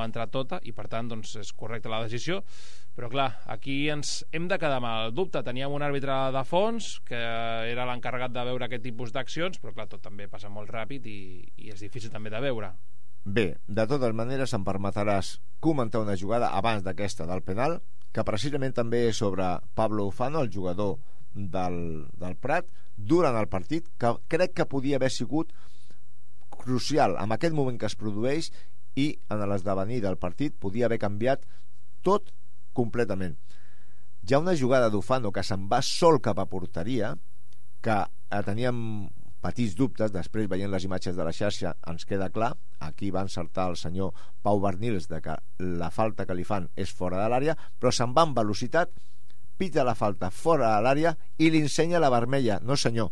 ha entrat tota i per tant doncs, és correcta la decisió, però clar, aquí ens hem de quedar amb el dubte. Teníem un àrbitre de fons que era l'encarregat de veure aquest tipus d'accions, però clar, tot també passa molt ràpid i és difícil també de veure. Bé, de totes maneres em permetràs comentar una jugada abans d'aquesta del penal, que precisament també és sobre Pablo Ufano, el jugador del Prat, durant el partit, que crec que podia haver sigut crucial en aquest moment que es produeix, i en l'esdevenir del partit podia haver canviat tot completament. Hi ha una jugada d'Ufano que se'n va sol cap a porteria, que teníem petits dubtes, després veient les imatges de la xarxa ens queda clar, aquí va encertar el senyor Pau Bernils de que la falta que li fan és fora de l'àrea, però se'n va amb velocitat, pita la falta fora de l'àrea i li ensenya la vermella. No senyor,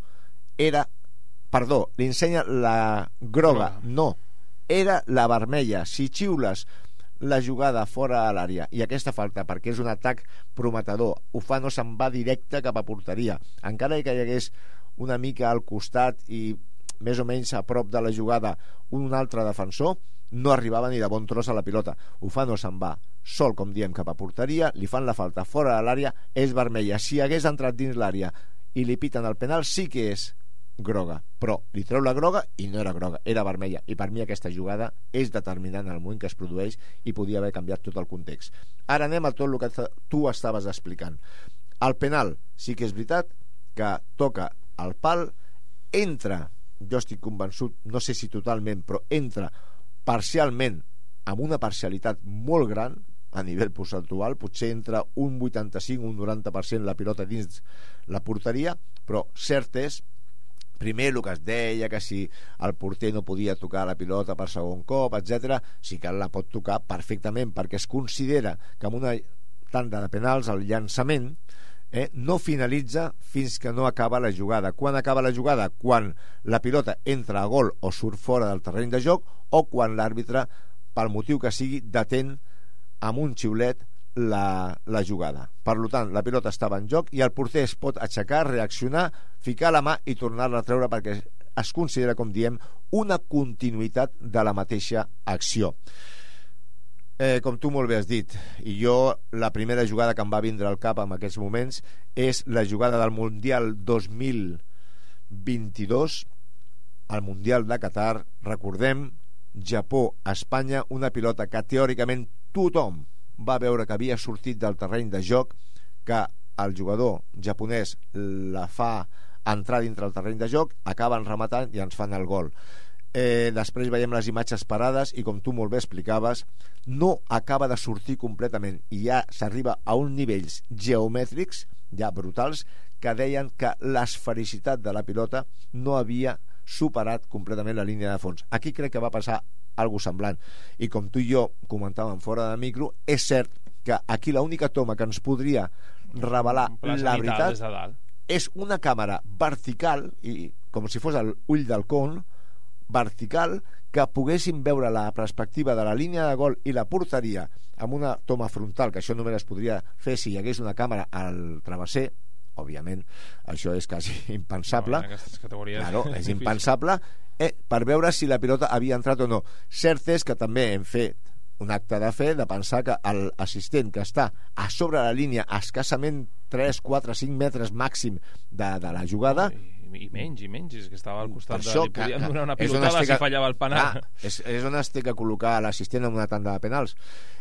li ensenya la groga. No, era la vermella. Si xiules la jugada fora de l'àrea i aquesta falta, perquè és un atac prometedor, Ufano se'n va directe cap a porteria, encara que hi hagués una mica al costat i més o menys a prop de la jugada un altre defensor, no arribava ni de bon tros a la pilota. Ufano se'n va sol, com diem, cap a porteria, li fan la falta fora de l'àrea, és vermella. Si hagués entrat dins l'àrea i li piten el penal, sí que és groga, però li treu la groga i no era groga, era vermella, i per mi aquesta jugada és determinant en el moment que es produeix i podia haver canviat tot el context. Ara anem a tot el que tu estaves explicant. El penal, sí que és veritat que toca el pal, entra, jo estic convençut, no sé si totalment, però entra parcialment, amb una parcialitat molt gran a nivell percentual, potser entra un 85, un 90% la pilota dins la porteria, però cert és, primer el que es deia, que si el porter no podia tocar la pilota per segon cop, etc., sí que la pot tocar perfectament, perquè es considera que amb una tanda de penals el llançament no finalitza fins que no acaba la jugada. Quan acaba la jugada? Quan la pilota entra a gol o surt fora del terreny de joc, o quan l'àrbitre, pel motiu que sigui, detén amb un xiulet la jugada. Per tant, la pilota estava en joc i el porter es pot aixecar, reaccionar, ficar la mà i tornar-la a treure, perquè es considera, com diem, una continuïtat de la mateixa acció. Com tu molt bé has dit, i jo la primera jugada que em va vindre al cap en aquests moments és la jugada del Mundial 2022, al Mundial de Qatar. Recordem, Japó-Espanya, una pilota que teòricament tothom va veure que havia sortit del terreny de joc, que el jugador japonès la fa entrar dintre el terreny de joc, acaben rematant i ens fan el gol. Després veiem les imatges parades i, com tu molt bé explicaves, no acaba de sortir completament i ja s'arriba a uns nivells geomètrics ja brutals que deien que l'esfericitat de la pilota no havia superat completament la línia de fons. Aquí crec que va passar alguna semblant, i com tu i jo comentàvem fora de micro, és cert que aquí l'única toma que ens podria revelar la veritat és una càmera vertical, i com si fos l'ull del con vertical, que poguéssim veure la perspectiva de la línia de gol i la porteria amb una toma frontal, que això només es podria fer si hi hagués una càmera al travesser. Òbviament això és quasi impensable, claro, és impensable, per veure si la pilota havia entrat o no. Cert és que també hem fet un acte de fe de pensar que l'assistent que està a sobre la línia escassament 3, 4, 5 metres màxim de la jugada, i menys, és que estava al costat de... Li podien donar una pilotada si fallava el penal. És on es té que col·locar l'assistent en una tanda de penals.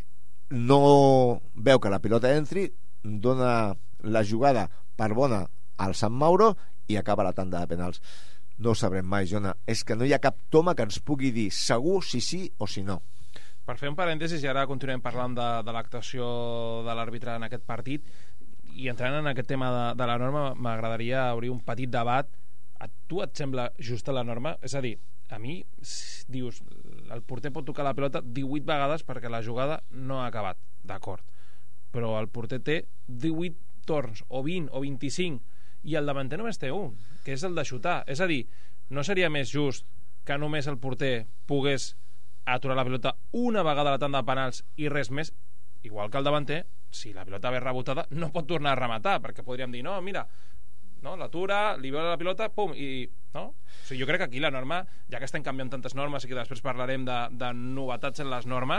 No veu que la pilota entri, dona la jugada per bona al Sant Mauro i acaba la tanda de penals. No ho sabrem mai, Jona. És que no hi ha cap toma que ens pugui dir segur si sí o si no. Per fer un parèntesis, i ara continuem parlant de l'actuació de l'àrbitre en aquest partit, i entrant en aquest tema de la norma, m'agradaria obrir un petit debat. A tu et sembla justa la norma? És a dir, a mi dius, el porter pot tocar la pilota 18 vegades perquè la jugada no ha acabat, d'acord, però el porter té 18 torns, o 20 o 25, i el davanter només té un, que és el de xutar. És a dir, no seria més just que només el porter pogués aturar la pilota una vegada a la tanda de penals i res més, igual que el davanter, si la pilota ve rebotada no pot tornar a rematar, perquè podríem dir, no, mira, no, l'atura, li veu la pilota, pum, i no? O sigui, jo crec que aquí la norma, ja que estem canviant tantes normes i que després parlarem de novetats en les normes,